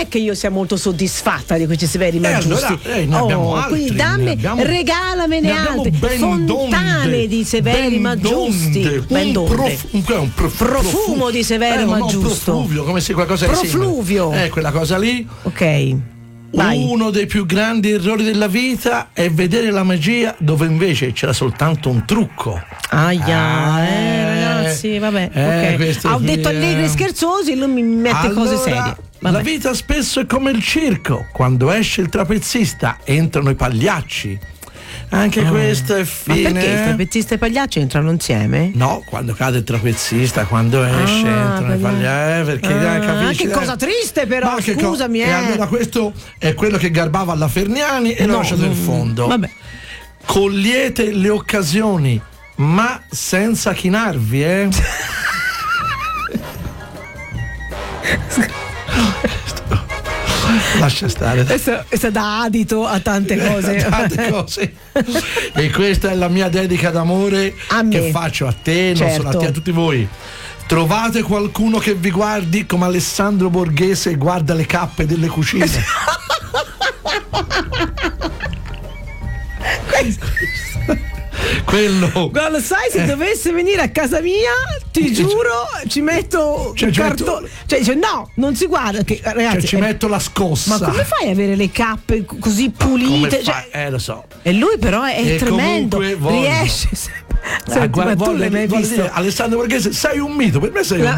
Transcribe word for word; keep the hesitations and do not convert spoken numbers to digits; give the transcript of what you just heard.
è che io sia molto soddisfatta di questi Severi ma Eh, giusti. allora, eh, ne abbiamo oh, altri, quindi ne dammi, abbiamo- regalamene ne abbiamo altri. ben Fontane donde, di Severi ben ma giusti. donde, Ben un, donde. prof, un, un prof, Profumo di Severo eh, ma no, giusto. Profluvio, come se qualcosa che Profluvio. sembra. Eh, quella cosa lì. Ok. Vai. Uno dei più grandi errori della vita è vedere la magia dove invece c'era soltanto un trucco. Aia, Ah, eh, ragazzi, vabbè. eh, ok. questo Ho qui detto è- allegri e scherzosi, lui mi mette Allora, cose serie. la Vabbè. vita spesso è come il circo, quando esce il trapezzista entrano i pagliacci. Anche questo è Ma fine. perché il eh? trapezzista e i pagliacci entrano insieme? No, quando cade il trapezzista, quando esce, Ah, entrano i perché- pagliacci. Eh, perché Ah, eh, capisci? che eh? cosa triste però, Ma che co- scusami, E eh. allora questo è quello che garbava alla Ferniani e l'ho No, lasciato in non- fondo. Vabbè. Cogliete le occasioni, ma senza chinarvi, eh? Lascia stare. Questo, questo dà adito a tante cose. Tante cose. E questa è la mia dedica d'amore A me. che faccio a te, non Certo. solo a te, a tutti voi. Trovate qualcuno che vi guardi come Alessandro Borghese guarda le cappe delle cucine. Quello. Guarda, sai, se dovesse venire a casa mia, ti giuro, ci metto Cioè, un ci cartone. metto- Cioè, dice, no, non si guarda. Che, ragazzi, Cioè, ci è- metto la scossa. ma come fai ad avere le cappe c- così Come pulite? fa- Cioè, eh, lo so. e lui però è, E tremendo, comunque voglio- riesce sempre. Ah, Senti, guarda, ma tu voglio- l'hai mai voglio visto? dire, Alessandro Borghese, sei un mito, per me sei un La-